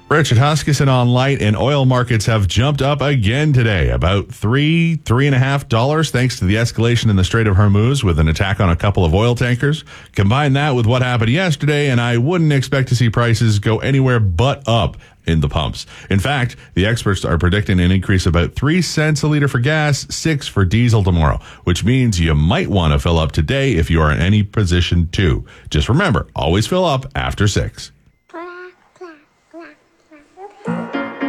Richard Huskisson on light, and oil markets have jumped up again today, about $3.50 thanks to the escalation in the Strait of Hormuz with an attack on a couple of oil tankers. Combine that with what happened yesterday, and I wouldn't expect to see prices go anywhere but up in the pumps. In fact, the experts are predicting an increase of about 3 cents a liter for gas, 6 for diesel tomorrow, which means you might want to fill up today if you are in any position to. Just remember, always fill up after 6.